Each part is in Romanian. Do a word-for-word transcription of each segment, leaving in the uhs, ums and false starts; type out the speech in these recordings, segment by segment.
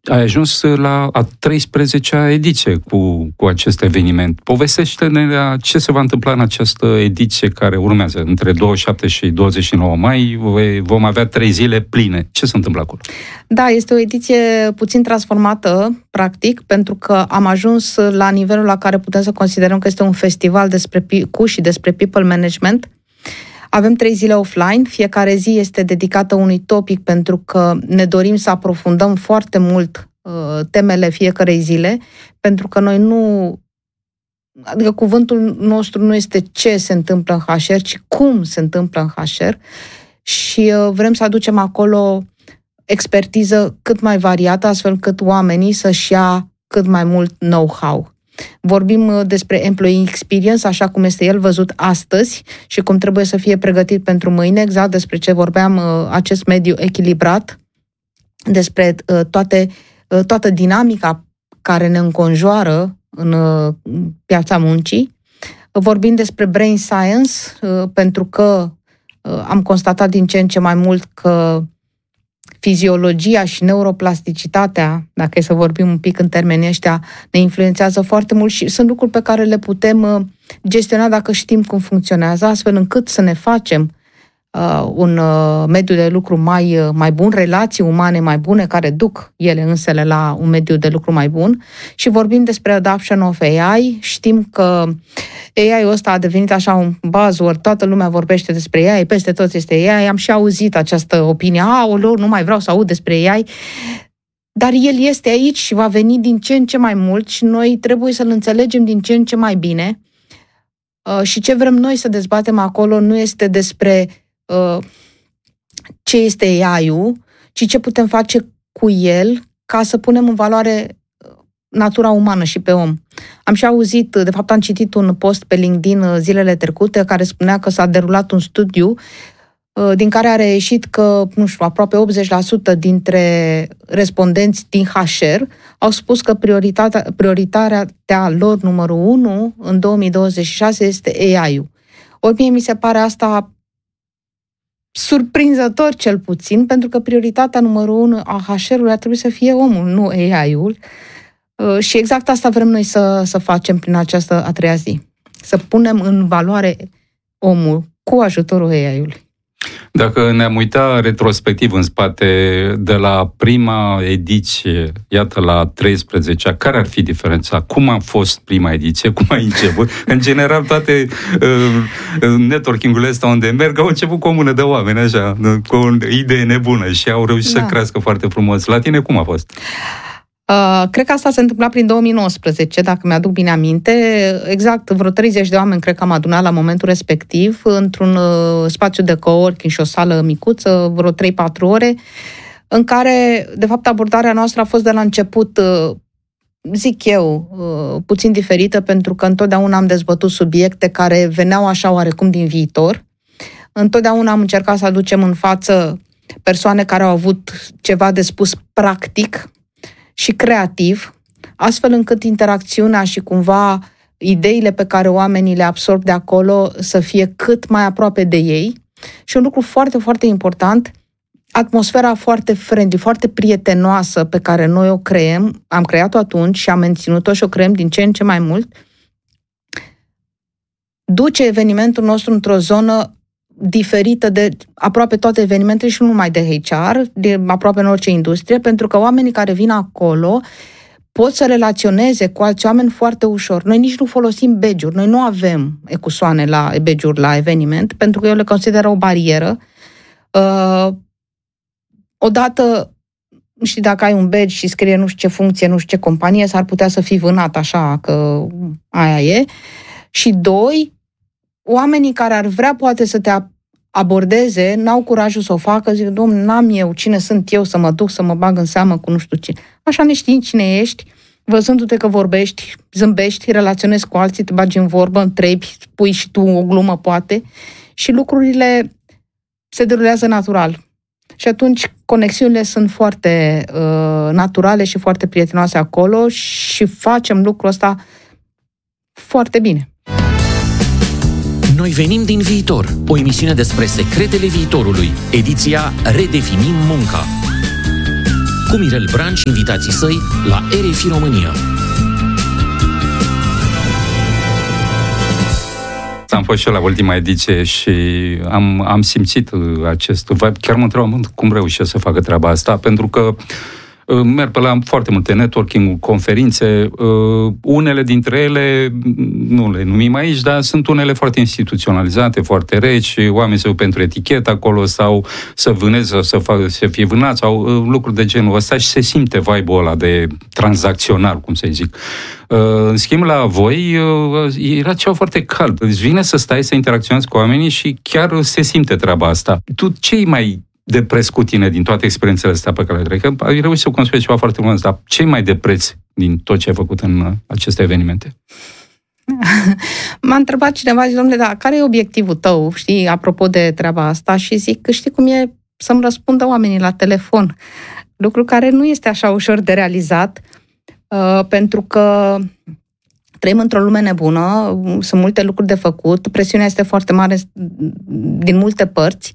ai ajuns la a treisprezecea ediție cu, cu acest eveniment. Povestește-ne ce se va întâmpla în această ediție care urmează. Între douăzeci și șapte și douăzeci și nouă mai vom avea trei zile pline. Ce se întâmplă acolo? Da, este o ediție puțin transformată, practic, pentru că am ajuns la nivelul la care putem să considerăm că este un festival despre, cu și despre people management. Avem trei zile offline, fiecare zi este dedicată unui topic pentru că ne dorim să aprofundăm foarte mult uh, temele fiecarei zile, pentru că noi nu... Adică cuvântul nostru nu este ce se întâmplă în H R, ci cum se întâmplă în H R și uh, vrem să aducem acolo expertiză cât mai variată, astfel încât oamenii să-și ia cât mai mult know-how. Vorbim despre employee experience, așa cum este el văzut astăzi și cum trebuie să fie pregătit pentru mâine, exact despre ce vorbeam, acest mediu echilibrat, despre toate, toată dinamica care ne înconjoară în piața muncii. Vorbim despre brain science, pentru că am constatat din ce în ce mai mult că fiziologia și neuroplasticitatea, dacă e să vorbim un pic în termenii ăștia, ne influențează foarte mult și sunt lucruri pe care le putem gestiona dacă știm cum funcționează, astfel încât să ne facem uh, un uh, mediu de lucru mai, uh, mai bun, relații umane mai bune, care duc ele însele la un mediu de lucru mai bun. Și vorbim despre adoption of A I. Știm că A I-ul ăsta a devenit așa un buzzword, toată lumea vorbește despre A I, peste tot este A I, am și auzit această opinie, aoleu, nu mai vreau să aud despre A I, dar el este aici și va veni din ce în ce mai mult și noi trebuie să-l înțelegem din ce în ce mai bine și ce vrem noi să dezbatem acolo nu este despre uh, ce este A I-ul, ci ce putem face cu el ca să punem în valoare natura umană și pe om. Am și auzit, de fapt am citit un post pe LinkedIn zilele trecute care spunea că s-a derulat un studiu din care a reieșit că, nu știu, aproape optzeci la sută dintre respondenți din H R au spus că prioritatea, prioritatea lor numărul unu în două mii douăzeci și șase este A I-ul. Ori mie mi se pare asta surprinzător cel puțin, pentru că prioritatea numărul unu a H R-ului ar trebui să fie omul, nu A I-ul. Și exact asta vrem noi să, să facem prin această a treia zi. Să punem în valoare omul cu ajutorul A I-ului. Dacă ne-am uitat retrospectiv în spate de la prima ediție, iată la treisprezecea, care ar fi diferența? Cum a fost prima ediție? Cum a început? În general, toate uh, networking-urile astea unde merg au început cu o mână de oameni, așa, cu o idee nebună și au reușit da. să crească foarte frumos. La tine cum a fost? Uh, cred că asta s-a întâmplat prin două mii nouăsprezece, dacă mi-aduc bine aminte. Exact, vreo treizeci de oameni cred că am adunat la momentul respectiv, într-un uh, spațiu de coworking și o sală micuță, vreo trei patru ore, în care, de fapt, abordarea noastră a fost de la început, uh, zic eu, uh, puțin diferită, pentru că întotdeauna am dezbătut subiecte care veneau așa oarecum din viitor. Întotdeauna am încercat să aducem în față persoane care au avut ceva de spus practic și creativ, astfel încât interacțiunea și cumva ideile pe care oamenii le absorb de acolo să fie cât mai aproape de ei. Și un lucru foarte, foarte important, atmosfera foarte friendly, foarte prietenoasă pe care noi o creăm, am creat-o atunci și am menținut-o și o creăm din ce în ce mai mult, duce evenimentul nostru într-o zonă diferită de aproape toate evenimentele și nu numai de H R, de aproape în orice industrie, pentru că oamenii care vin acolo pot să relaționeze cu alți oameni foarte ușor. Noi nici nu folosim badge-uri, noi nu avem ecusoane la badge-uri la eveniment, pentru că eu le consider o barieră. Uh, odată, știi, dacă ai un badge și scrie nu știu ce funcție, nu știu ce companie, s-ar putea să fii vânat așa, că aia e. Și doi, oamenii care ar vrea poate să te abordeze, n-au curajul să o facă, zic, dom'le, n-am eu, cine sunt eu să mă duc, să mă bag în seamă cu nu știu cine. Așa neștiind cine ești, văzându-te că vorbești, zâmbești, relaționezi cu alții, te bagi în vorbă, întrebi, pui și tu o glumă poate și lucrurile se derulează natural. Și atunci conexiunile sunt foarte uh, naturale și foarte prietenoase acolo și facem lucrul ăsta foarte bine. Noi venim din viitor, o emisiune despre secretele viitorului, ediția Redefinim munca. cu Mirel Bran și invitații săi la R F I România. Am fost și eu la ultima ediție și am, am simțit acest vibe. Chiar mă întrebam cum reușesc să facă treaba asta, pentru că uh, merg pe la foarte multe networking, conferințe, uh, unele dintre ele, nu le numim aici, dar sunt unele foarte instituționalizate, foarte reci, oamenii se duc pentru etichetă acolo sau să vâneze sau să, fac, să fie vânați sau uh, lucruri de genul ăsta și se simte vibe-ul ăla de tranzacțional, cum să zic. În schimb, la voi era ceva foarte cald. Îți vine să stai, să interacționezi cu oamenii și chiar se simte treaba asta. Tu ce-i mai de preț cu tine din toate experiențele astea pe care le trec? Că ai reușit să construiești ceva foarte mult, dar ce-i mai de preț din tot ce ai făcut în aceste evenimente? M-a întrebat cineva, zic, domnule, dar care e obiectivul tău, știi, apropo de treaba asta? Și zic că știi cum e să-mi răspundă oamenii la telefon. Lucru care nu este așa ușor de realizat, Uh, pentru că trăim într-o lume nebună, sunt multe lucruri de făcut, presiunea este foarte mare din multe părți.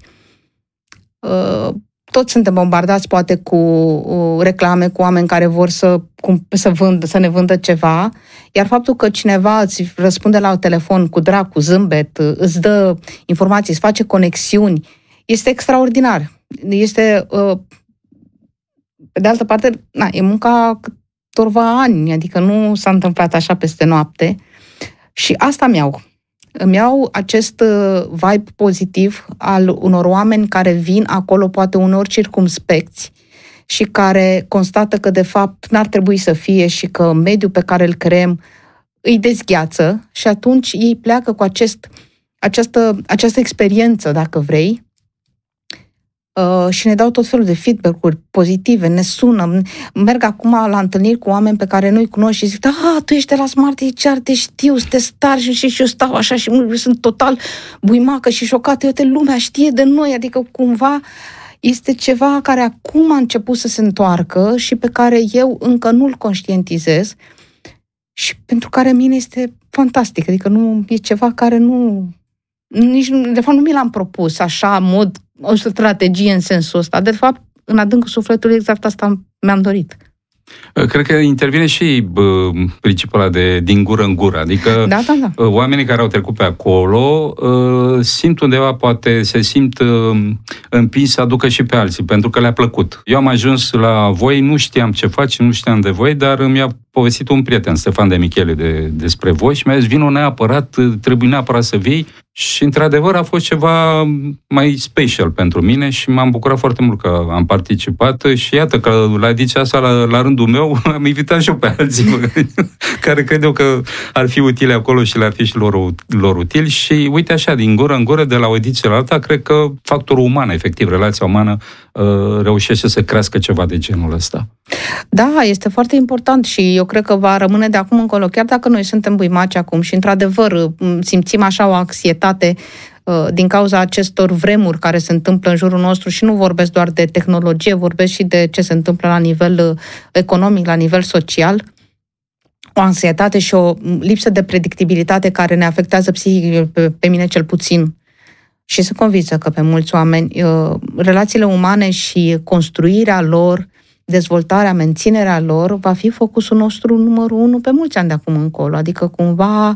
Uh, toți suntem bombardați poate cu uh, reclame, cu oameni care vor să, cum, să, vând, să ne vândă ceva, iar faptul că cineva îți răspunde la telefon cu drag, cu zâmbet, îți dă informații, îți face conexiuni, este extraordinar. Este, uh, pe de altă parte, na, e munca câtorva ani, adică nu s-a întâmplat așa peste noapte și asta mi-au. Îmi iau acest vibe pozitiv al unor oameni care vin acolo poate uneori circumspecți și care constată că de fapt n-ar trebui să fie și că mediul pe care îl creăm îi dezgheață și atunci ei pleacă cu acest, această, această experiență, dacă vrei, Uh, și ne dau tot felul de feedback-uri pozitive, ne sună, merg acum la întâlniri cu oameni pe care nu-i cunosc și zic, da, tu ești de la Smart H R, te știu, te star și, și eu stau așa și sunt total buimacă și șocată, uite, lumea știe de noi, adică cumva este ceva care acum a început să se întoarcă și pe care eu încă nu-l conștientizez și pentru care mine este fantastic, adică nu e ceva care nu, nici, de fapt nu mi l-am propus așa, în mod o strategie în sensul ăsta. De fapt, în adâncul sufletului, exact asta mi-am dorit. Cred că intervine și bă, principiul de din gură în gură. Adică da, da, da. Oamenii care au trecut pe acolo simt undeva, poate se simt împins să aducă și pe alții, pentru că le-a plăcut. Eu am ajuns la voi, nu știam ce faci, nu știam de voi, dar mi-a povestit un prieten, Stefan de Michele, de, despre voi și mi-a zis, vino neapărat, trebuie neapărat să vii. Și, într-adevăr, a fost ceva mai special pentru mine și m-am bucurat foarte mult că am participat și iată că la ediția asta, la, la rândul meu, am invitat și eu pe alții care cred eu că ar fi utile acolo și le-ar fi și lor, lor util și uite așa, din gură în gură, de la o ediție la alta, cred că factorul uman, efectiv, relația umană, reușește să crească ceva de genul ăsta. Da, este foarte important și eu cred că va rămâne de acum încolo, chiar dacă noi suntem buimaci acum și, într-adevăr, simțim așa o anxietate din cauza acestor vremuri care se întâmplă în jurul nostru și nu vorbesc doar de tehnologie, vorbesc și de ce se întâmplă la nivel economic, la nivel social, o anxietate și o lipsă de predictibilitate care ne afectează psihic, pe, pe mine cel puțin. Și sunt convinsă că pe mulți oameni, relațiile umane și construirea lor, dezvoltarea, menținerea lor, va fi focusul nostru numărul unu pe mulți ani de acum încolo. Adică cumva,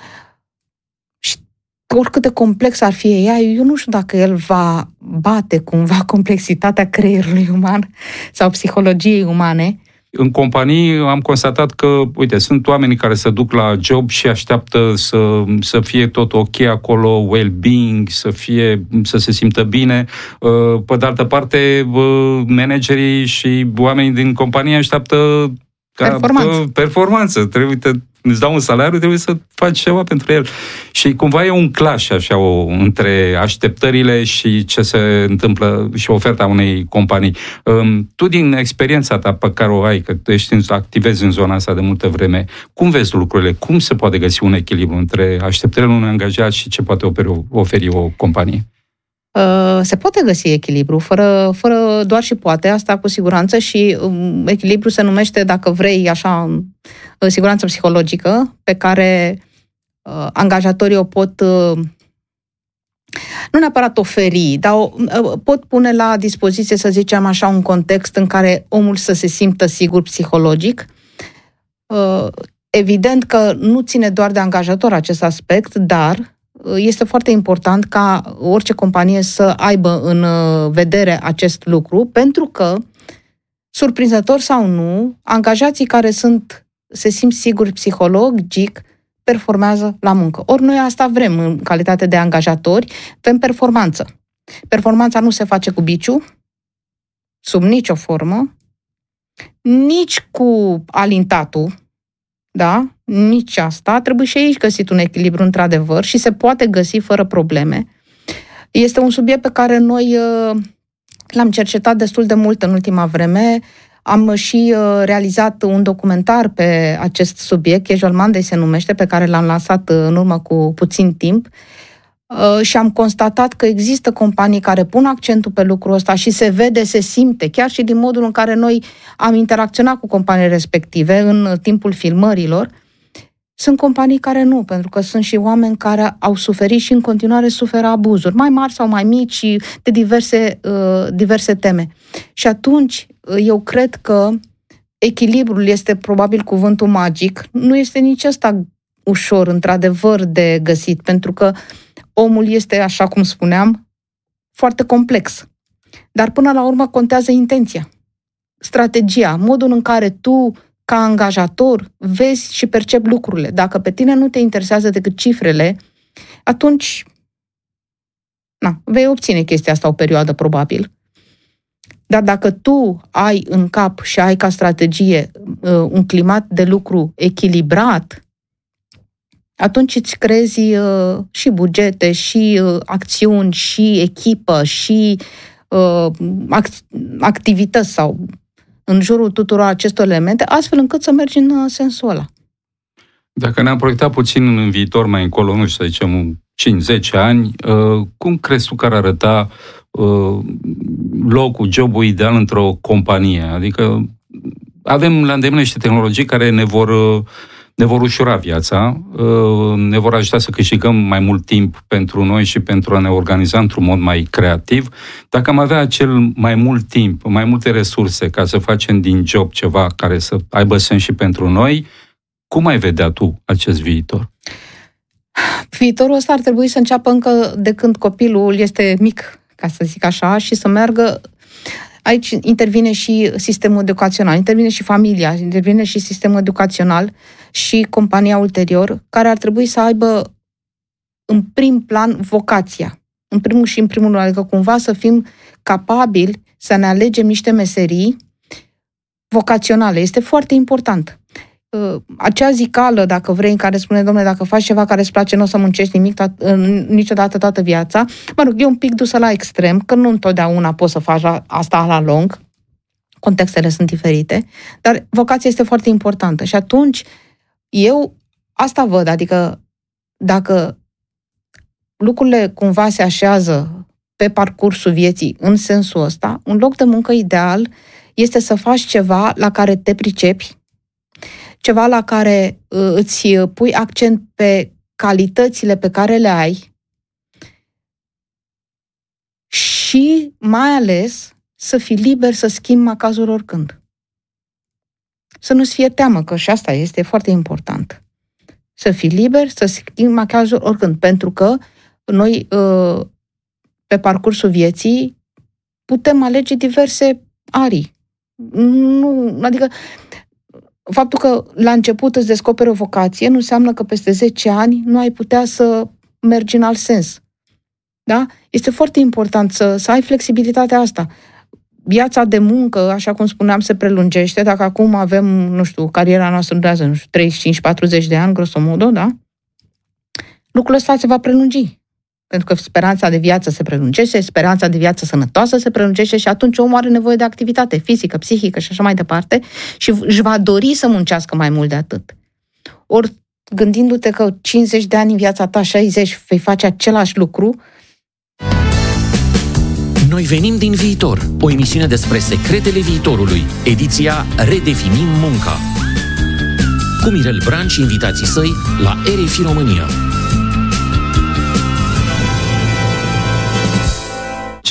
oricât de complex ar fi ea, eu nu știu dacă el va bate cumva complexitatea creierului uman sau psihologiei umane. În companii am constatat că, uite, sunt oamenii care se duc la job și așteaptă să, să fie tot ok acolo, well-being, să fie, să se simtă bine. Pe de altă parte, managerii și oamenii din companie așteaptă ca performanță. performanță. Trebuie să îți dau un salariu, trebuie să faci ceva pentru el. Și cumva e un clash așa o, între așteptările și ce se întâmplă și oferta unei companii. Um, tu, din experiența ta pe care o ai, că tu ești, activezi în zona asta de multă vreme, cum vezi lucrurile? Cum se poate găsi un echilibru între așteptările unui angajat și ce poate oferi, oferi o companie? Se poate găsi echilibru, fără, fără doar și poate, asta cu siguranță și um, echilibru se numește, dacă vrei, așa, siguranță psihologică, pe care uh, angajatorii o pot uh, nu neapărat oferi, dar o, pot pune la dispoziție, să zicem așa, un context în care omul să se simtă sigur psihologic. Evident că nu ține doar de angajator acest aspect, dar este foarte important ca orice companie să aibă în vedere acest lucru, pentru că, surprinzător sau nu, angajații care sunt, se simt siguri psihologic, performează la muncă. Ori noi asta vrem în calitate de angajatori, vrem performanță. Performanța nu se face cu biciu, sub nicio formă, nici cu alintatul, da? Nici asta. Trebuie și aici găsit un echilibru într-adevăr și se poate găsi fără probleme. Este un subiect pe care noi l-am cercetat destul de mult în ultima vreme. Am și realizat un documentar pe acest subiect, Casual Monday se numește, pe care l-am lansat în urmă cu puțin timp și am constatat că există companii care pun accentul pe lucrul ăsta și se vede, se simte, chiar și din modul în care noi am interacționat cu companiile respective în timpul filmărilor. Sunt companii care nu, pentru că sunt și oameni care au suferit și în continuare suferă abuzuri, mai mari sau mai mici, de diverse, uh, diverse teme. Și atunci, eu cred că echilibrul este probabil cuvântul magic. Nu este nici ăsta ușor, într-adevăr, de găsit, pentru că omul este, așa cum spuneam, foarte complex. Dar până la urmă contează intenția, strategia, modul în care tu, ca angajator, vezi și percepi lucrurile. Dacă pe tine nu te interesează decât cifrele, atunci na, vei obține chestia asta o perioadă, probabil. Dar dacă tu ai în cap și ai ca strategie uh, un climat de lucru echilibrat, atunci îți creezi uh, și bugete, și uh, acțiuni, și echipă, și uh, act- activități sau în jurul tuturor acestor elemente, astfel încât să mergi în uh, sensul ăla. Dacă ne-am proiectat puțin în viitor mai încolo, nu știu, să zicem cinci zece ani, uh, cum crezi tu că ar arăta uh, locul, jobul ideal într-o companie? Adică avem la îndemână niște tehnologii care ne vor... Uh, ne vor ușura viața, ne vor ajuta să câștigăm mai mult timp pentru noi și pentru a ne organiza într-un mod mai creativ. Dacă am avea acel mai mult timp, mai multe resurse ca să facem din job ceva care să aibă sens și pentru noi, cum ai vedea tu acest viitor? Viitorul ăsta ar trebui să înceapă încă de când copilul este mic, ca să zic așa, și să meargă. Aici intervine și sistemul educațional, intervine și familia, intervine și sistemul educațional și compania ulterior, care ar trebui să aibă în prim plan vocația. În primul și în primul rând, adică cumva să fim capabili să ne alegem niște meserii vocaționale. Este foarte important. Acea zicală, dacă vrei, în care spune, domnule, dacă faci ceva care îți place, nu o să muncești nimic to- niciodată toată viața, mă rog, e un pic dusă la extrem, că nu întotdeauna poți să faci asta la lung, contextele sunt diferite, dar vocația este foarte importantă și atunci eu asta văd, adică dacă lucrurile cumva se așează pe parcursul vieții în sensul ăsta, un loc de muncă ideal este să faci ceva la care te pricepi, ceva la care uh, îți pui accent pe calitățile pe care le ai și mai ales să fii liber să schimbi macazul oricând. Să nu-ți fie teamă, că și asta este foarte important. Să fii liber să schimbi macazul oricând, pentru că noi uh, pe parcursul vieții putem alege diverse arii. Nu, adică faptul că la început îți descoperi o vocație nu înseamnă că peste zece ani nu ai putea să mergi în alt sens. Da? Este foarte important să, să ai flexibilitatea asta. Viața de muncă, așa cum spuneam, se prelungește. Dacă acum avem, nu știu, cariera noastră durează, nu știu, treizeci și cinci patruzeci de ani, grosomodo, da? Lucrul ăsta se va prelungi. Pentru că speranța de viață se prelungește, speranța de viață sănătoasă se prelungește și atunci omul are nevoie de activitate fizică, psihică și așa mai departe și își va dori să muncească mai mult de atât. Ori gândindu-te că cincizeci de ani în viața ta, șaizeci, vei face același lucru. Noi venim din viitor, o emisiune despre secretele viitorului, ediția Redefinim munca. Cu Mirel Bran și invitații săi la R F I România.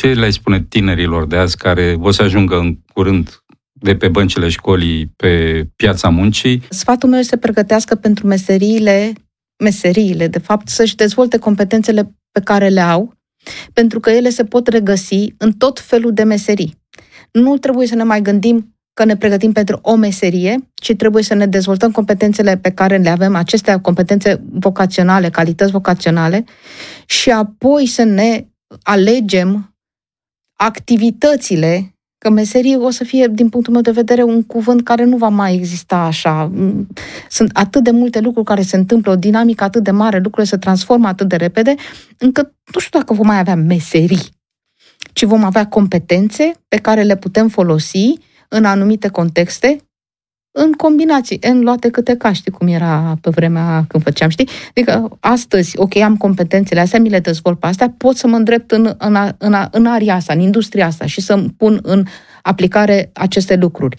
ce le-ai spune tinerilor de azi care o să ajungă în curând de pe băncile școlii pe piața muncii? Sfatul meu este să pregătească pentru meseriile, meseriile, de fapt, să-și dezvolte competențele pe care le au, pentru că ele se pot regăsi în tot felul de meserii. Nu trebuie să ne mai gândim că ne pregătim pentru o meserie, ci trebuie să ne dezvoltăm competențele pe care le avem, acestea competențe vocaționale, calități vocaționale, și apoi să ne alegem activitățile, că meserie o să fie, din punctul meu de vedere, un cuvânt care nu va mai exista așa. Sunt atât de multe lucruri care se întâmplă, o dinamică atât de mare, lucrurile se transformă atât de repede, încât nu știu dacă vom mai avea meserii, ci vom avea competențe pe care le putem folosi în anumite contexte, în combinații, în luate câte ca, știi cum era pe vremea când făceam, știi? Adică astăzi, ok, am competențele astea, mi le dezvolt pe astea, pot să mă îndrept în, în, în, în aria asta, în industria asta și să pun în aplicare aceste lucruri.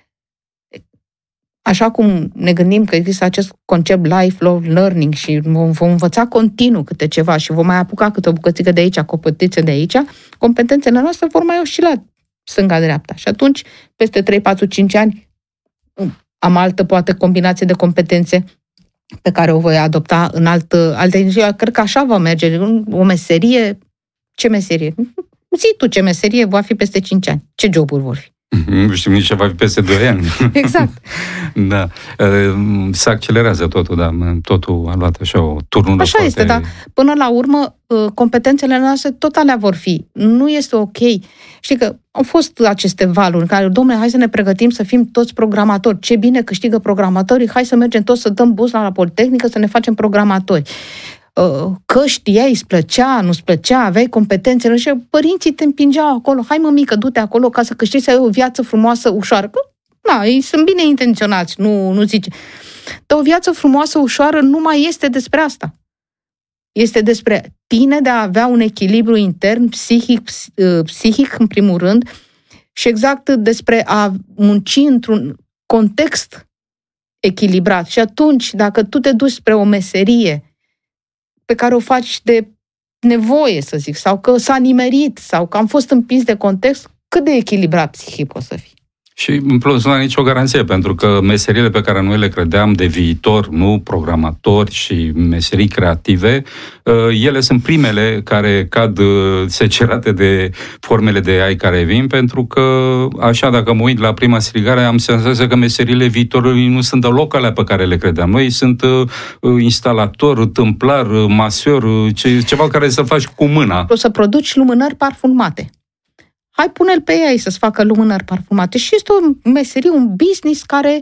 Așa cum ne gândim că există acest concept lifelong learning și vom, vom învăța continuu câte ceva și vom mai apuca câte o bucățică de aici, competențe de aici, competențele noastre vor mai oscila stânga-dreapta. Și atunci, peste trei, patru, cinci ani, am altă, poate, combinație de competențe pe care o voi adopta în altă, alte industrie. Cred că așa va merge. O meserie, ce meserie? Zi tu ce meserie va fi peste cinci ani. Ce joburi vor fi? Nu știu nici ce va fi peste doi ani. Exact. Da. Se accelerează totul, da. Totul a luat așa o turnură. Așa foarte... este, da. Până la urmă, competențele noastre tot alea vor fi. Nu este ok. Știi că au fost aceste valuri în care, dom'le, hai să ne pregătim să fim toți programatori. Ce bine câștigă programatorii, hai să mergem toți să dăm buz la Politehnică să ne facem programatori. Că știai, îți plăcea, nu-ți plăcea, aveai competențele și părinții te împingeau acolo, hai mă mică, du-te acolo ca să câștigi, să ai o viață frumoasă, ușoară. Că, na, ei sunt bine intenționați, nu, nu zice. Dar o viață frumoasă, ușoară nu mai este despre asta. Este despre tine de a avea un echilibru intern, psihic, psihic în primul rând, și exact despre a munci într-un context echilibrat. Și atunci, dacă tu te duci spre o meserie pe care o faci de nevoie, să zic, sau că s-a nimerit, sau că am fost împins de context, cât de echilibrat psihic o să fii. Și în plus nu are nicio garanție, pentru că meseriile pe care noi le credeam de viitor, nu programatori și meserii creative, ele sunt primele care cad secerate de formele de A I care vin, pentru că, așa, dacă mă uit la prima strigare, am senzația că meseriile viitorului nu sunt deloc alea pe care le credeam. Noi sunt instalator, tâmplar, maseur, ceva care să faci cu mâna. O să produci lumânări parfumate. Hai, pune-l pe ea să-ți facă lumânări parfumate. Și este o meserie, un business care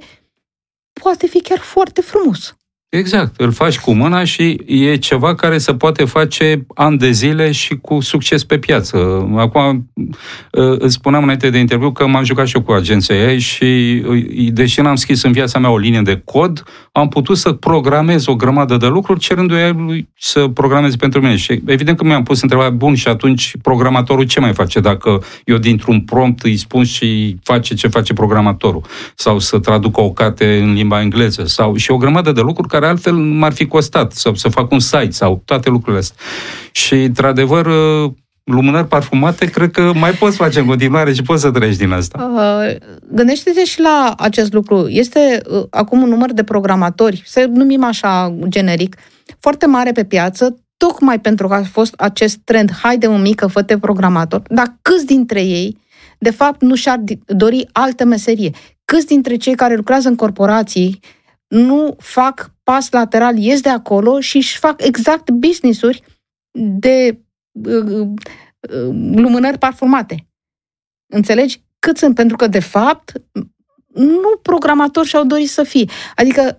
poate fi chiar foarte frumos. Exact, îl faci cu mâna și e ceva care se poate face ani de zile și cu succes pe piață. Acum, îți spuneam înainte de interviu că m-am jucat și eu cu agenția ei și, deși n-am scris în viața mea o linie de cod, am putut să programez o grămadă de lucruri cerându-i lui să programeze pentru mine. Și evident că mi-am pus întrebarea, bun, și atunci programatorul ce mai face dacă eu dintr-un prompt îi spun și face ce face programatorul? Sau să traducă o carte în limba engleză? Sau și o grămadă de lucruri care altfel m-ar fi costat, sau să fac un site, sau toate lucrurile astea. Și, într-adevăr, lumânări parfumate, cred că mai poți face în continuare și poți să trăiești din asta. Uh, gândește-te și la acest lucru. Este uh, acum un număr de programatori, să numim așa generic, foarte mare pe piață, tocmai pentru că a fost acest trend, haide mă mică, fă-te programator, dar câți dintre ei, de fapt, nu și-ar dori altă meserie? Câți dintre cei care lucrează în corporații nu fac pas lateral, ies de acolo și își fac exact business-uri de uh, uh, lumânări parfumate. Înțelegi? Cât sunt? Pentru că, de fapt, nu programatori și-au dorit să fie. Adică,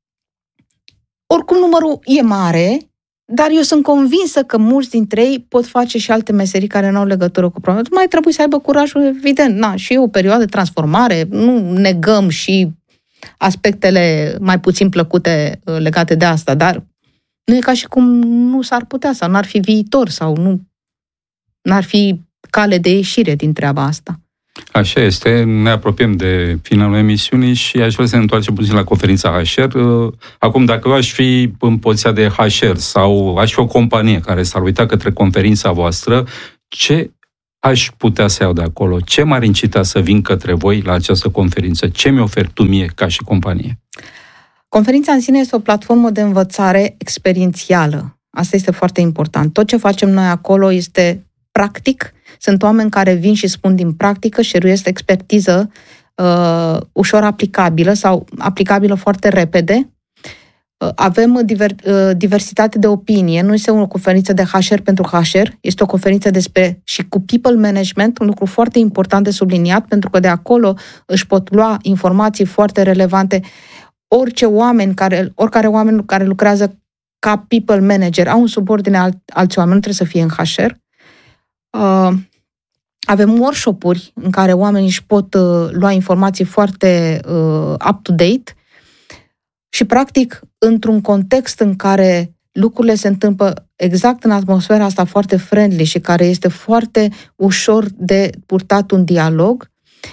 oricum numărul e mare, dar eu sunt convinsă că mulți dintre ei pot face și alte meserii care nu au legătură cu programul. Mai trebuie să aibă curajul, evident. Na, și e o perioadă de transformare, nu negăm și aspectele mai puțin plăcute legate de asta, dar nu e ca și cum nu s-ar putea sau n-ar fi viitor sau nu n-ar fi cale de ieșire din treaba asta. Așa este, ne apropiem de finalul emisiunii și aș vrea să ne întoarcem puțin la conferința H R. Acum, dacă eu aș fi în poziția de H R sau aș fi o companie care s-ar uita către conferința voastră, ce aș putea să iau de acolo? Ce m-ar incita să vin către voi la această conferință? Ce mi oferi tu mie ca și companie? Conferința în sine este o platformă de învățare experiențială. Asta este foarte important. Tot ce facem noi acolo este practic. Sunt oameni care vin și spun din practică, șeruiesc expertiză uh, ușor aplicabilă sau aplicabilă foarte repede. Uh, avem diver, uh, diversitate de opinie. Nu este o conferință de H R pentru H R, este o conferință despre și cu people management, un lucru foarte important de subliniat, pentru că de acolo își pot lua informații foarte relevante. Orice oameni care, oricare oameni care lucrează ca people manager au un subordine alt, alți oameni, nu trebuie să fie în H R. Uh, avem workshop-uri în care oamenii își pot uh, lua informații foarte uh, up-to-date și, practic, într-un context în care lucrurile se întâmplă exact în atmosfera asta foarte friendly și care este foarte ușor de purtat un dialog,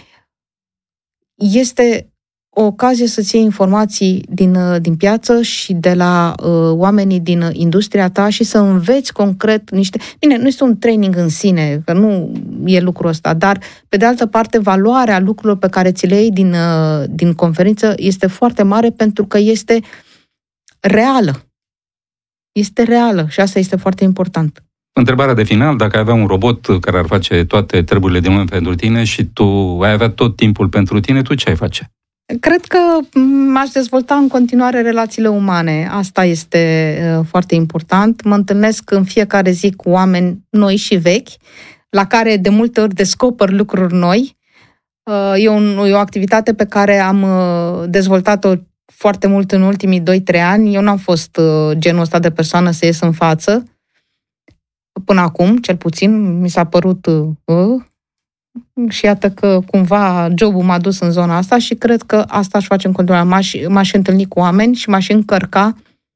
este o ocazie să-ți iei informații din, din piață și de la uh, oamenii din industria ta și să înveți concret niște... Bine, nu este un training în sine, că nu e lucrul ăsta, dar, pe de altă parte, valoarea lucrurilor pe care ți le iei din, uh, din conferință este foarte mare pentru că este reală. Este reală și asta este foarte important. Întrebarea de final, dacă ai avea un robot care ar face toate treburile din lume pentru tine și tu ai avea tot timpul pentru tine, tu ce ai face? Cred că m-aș dezvolta în continuare relațiile umane. Asta este uh, foarte important. Mă întâlnesc în fiecare zi cu oameni noi și vechi, la care de multe ori descoper lucruri noi. Uh, e, un, e o activitate pe care am uh, dezvoltat-o foarte mult în ultimii doi trei ani. Eu n-am fost uh, genul ăsta de persoană să ies în față. Până acum, cel puțin, mi s-a părut... Uh, și iată că cumva jobul m-a dus în zona asta și cred că asta aș face în continuare. M-aș, m-aș întâlni cu oameni și m-aș încărca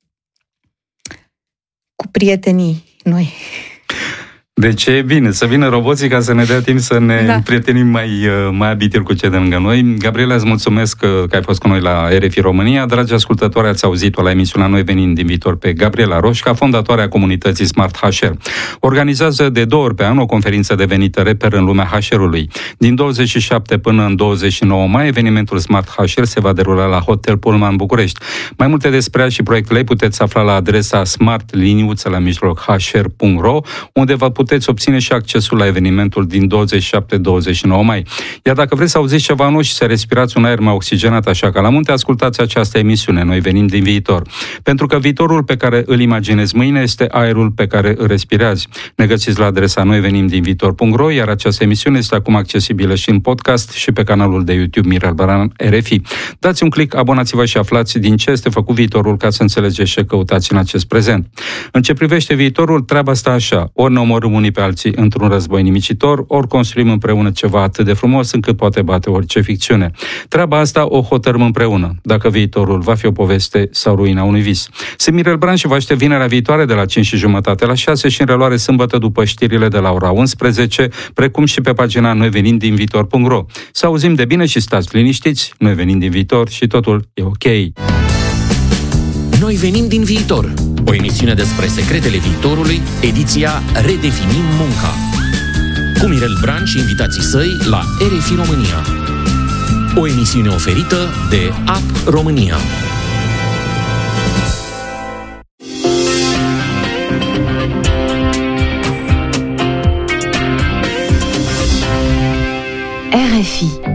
cu prietenii noi. Deci e bine să vină roboții ca să ne dea timp să ne da. prietenim mai, mai abitir cu cei de lângă noi. Gabriela, îți mulțumesc că, că ai fost cu noi la R F I România. Dragi ascultători, ați auzit-o la emisiunea Noi venim din viitor pe Gabriela Roșca, fondatoarea comunității Smart H R. Organizează de două ori pe an o conferință devenită reper în lumea H R-ului. Din douăzeci și șapte până în douăzeci și nouă mai, evenimentul Smart H R se va derula la Hotel Pullman București. Mai multe despre ea și proiectele ei puteți afla la adresa smart liniuță la mijloc h r punct r o, unde vă puteți obține și accesul la evenimentul din douăzeci și șapte douăzeci și nouă mai. Iar dacă vreți să auziți ceva nou și să respirați un aer mai oxigenat așa ca la munte, ascultați această emisiune. Noi venim din viitor. Pentru că viitorul pe care îl imaginezi mâine este aerul pe care îl respirați. Ne găsiți la adresa noi venim din viitor punct r o, iar această emisiune este acum accesibilă și în podcast și pe canalul de YouTube Mirel Bran R F I. Dați un click, abonați-vă și aflați din ce este făcut viitorul ca să înțelegeți ce căutați în acest prezent. În ce privește viitorul, treaba asta așa. Ori ne omorâm unii pe alții într-un război nimicitor, ori construim împreună ceva atât de frumos încât poate bate orice ficțiune. Treaba asta o hotărâm împreună, dacă viitorul va fi o poveste sau ruina unui vis. Sunt Mirel Bran și vă aștept vinerea viitoare de la cinci și jumătate la șase și în reluare sâmbătă după știrile de la ora unsprezece, precum și pe pagina noi venim din viitor punct r o. Să auzim de bine și stați liniștiți, noi venim din viitor și totul e ok. Noi venim din viitor. O emisiune despre secretele viitorului, ediția Redefinim munca. Cu Mirel Bran și invitații săi la R F I România. O emisiune oferită de App România. R F I